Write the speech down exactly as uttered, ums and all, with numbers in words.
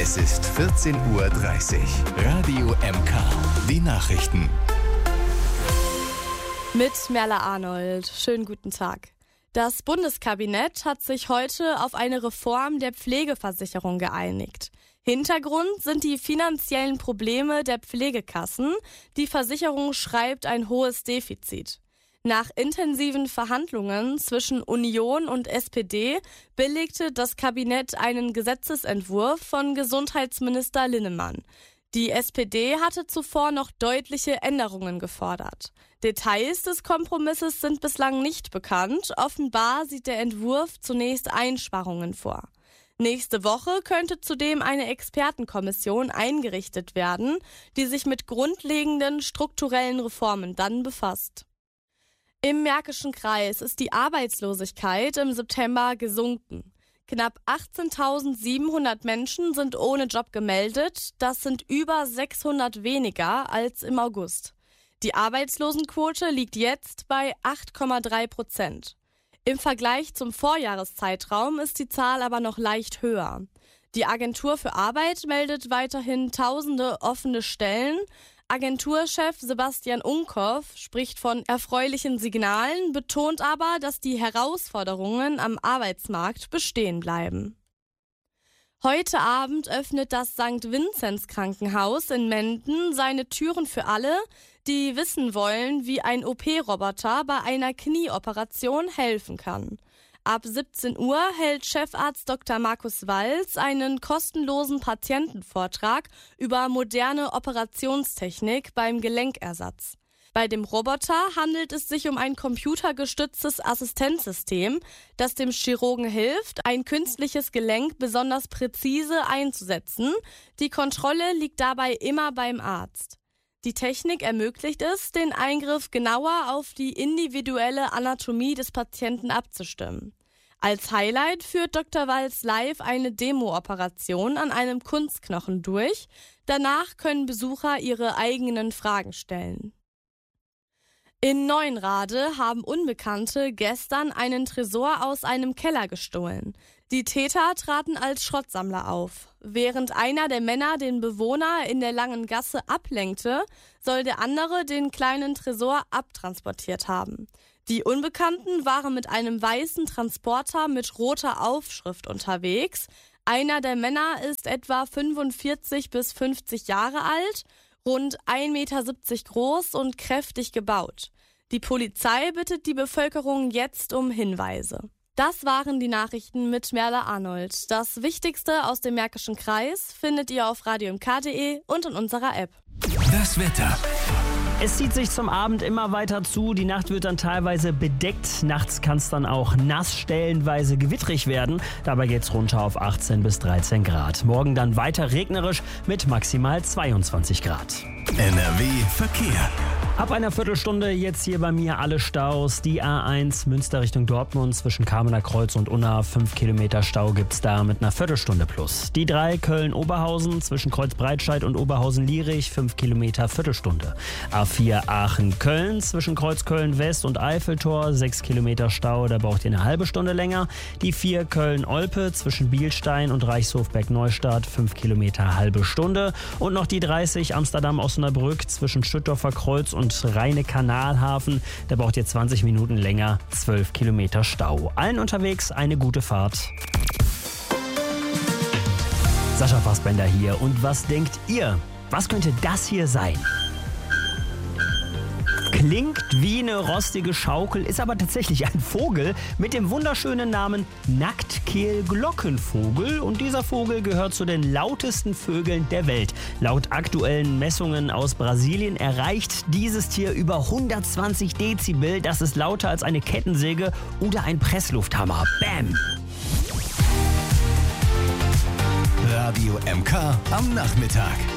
Es ist vierzehn Uhr dreißig. Radio M K. Die Nachrichten. Mit Merle Arnold. Schönen guten Tag. Das Bundeskabinett hat sich heute auf eine Reform der Pflegeversicherung geeinigt. Hintergrund sind die finanziellen Probleme der Pflegekassen. Die Versicherung schreibt ein hohes Defizit. Nach intensiven Verhandlungen zwischen Union und S P D billigte das Kabinett einen Gesetzesentwurf von Gesundheitsminister Linnemann. Die S P D hatte zuvor noch deutliche Änderungen gefordert. Details des Kompromisses sind bislang nicht bekannt. Offenbar sieht der Entwurf zunächst Einsparungen vor. Nächste Woche könnte zudem eine Expertenkommission eingerichtet werden, die sich mit grundlegenden strukturellen Reformen dann befasst. Im Märkischen Kreis ist die Arbeitslosigkeit im September gesunken. Knapp achtzehntausendsiebenhundert Menschen sind ohne Job gemeldet. Das sind über sechshundert weniger als im August. Die Arbeitslosenquote liegt jetzt bei acht Komma drei Prozent. Im Vergleich zum Vorjahreszeitraum ist die Zahl aber noch leicht höher. Die Agentur für Arbeit meldet weiterhin tausende offene Stellen. Agenturchef Sebastian Unkow spricht von erfreulichen Signalen, betont aber, dass die Herausforderungen am Arbeitsmarkt bestehen bleiben. Heute Abend öffnet das Sankt Vinzenz Krankenhaus in Menden seine Türen für alle, die wissen wollen, wie ein O P-Roboter bei einer Knieoperation helfen kann. Ab siebzehn Uhr hält Chefarzt Doktor Markus Walz einen kostenlosen Patientenvortrag über moderne Operationstechnik beim Gelenkersatz. Bei dem Roboter handelt es sich um ein computergestütztes Assistenzsystem, das dem Chirurgen hilft, ein künstliches Gelenk besonders präzise einzusetzen. Die Kontrolle liegt dabei immer beim Arzt. Die Technik ermöglicht es, den Eingriff genauer auf die individuelle Anatomie des Patienten abzustimmen. Als Highlight führt Doktor Walz live eine Demo-Operation an einem Kunstknochen durch. Danach können Besucher ihre eigenen Fragen stellen. In Neuenrade haben Unbekannte gestern einen Tresor aus einem Keller gestohlen. Die Täter traten als Schrottsammler auf. Während einer der Männer den Bewohner in der Langen Gasse ablenkte, soll der andere den kleinen Tresor abtransportiert haben. Die Unbekannten waren mit einem weißen Transporter mit roter Aufschrift unterwegs. Einer der Männer ist etwa fünfundvierzig bis fünfzig Jahre alt, rund ein Meter siebzig groß und kräftig gebaut. Die Polizei bittet die Bevölkerung jetzt um Hinweise. Das waren die Nachrichten mit Merle Arnold. Das Wichtigste aus dem Märkischen Kreis findet ihr auf radio m k punkt d e und in unserer App. Das Wetter. Es zieht sich zum Abend immer weiter zu. Die Nacht wird dann teilweise bedeckt. Nachts kann es dann auch nass, stellenweise gewittrig werden. Dabei geht's runter auf achtzehn bis dreizehn Grad. Morgen dann weiter regnerisch mit maximal zweiundzwanzig Grad. N R W Verkehr. Ab einer Viertelstunde jetzt hier bei mir alle Staus. Die A eins Münster Richtung Dortmund zwischen Kamener Kreuz und Unna. fünf Kilometer Stau gibt's da mit einer Viertelstunde plus. Die drei Köln-Oberhausen zwischen Kreuz-Breitscheid und Oberhausen-Lierich. fünf Kilometer Viertelstunde. A vier Aachen-Köln zwischen Kreuzköln-West und Eiffeltor. sechs Kilometer Stau, da braucht ihr eine halbe Stunde länger. Die vier Köln-Olpe zwischen Bielstein und Reichshof-Berg-Neustadt. fünf Kilometer halbe Stunde. Und noch die dreißig Amsterdam-Osnabrück zwischen Schüttorfer Kreuz und Rheine-Kanalhafen. Da braucht ihr zwanzig Minuten länger, zwölf Kilometer Stau. Allen unterwegs eine gute Fahrt. Sascha Fassbender hier. Und was denkt ihr? Was könnte das hier sein? Klingt wie eine rostige Schaukel, ist aber tatsächlich ein Vogel mit dem wunderschönen Namen Nacktkehl-Glockenvogel. Und dieser Vogel gehört zu den lautesten Vögeln der Welt. Laut aktuellen Messungen aus Brasilien erreicht dieses Tier über hundertzwanzig Dezibel. Das ist lauter als eine Kettensäge oder ein Presslufthammer. Bam! Radio M K am Nachmittag.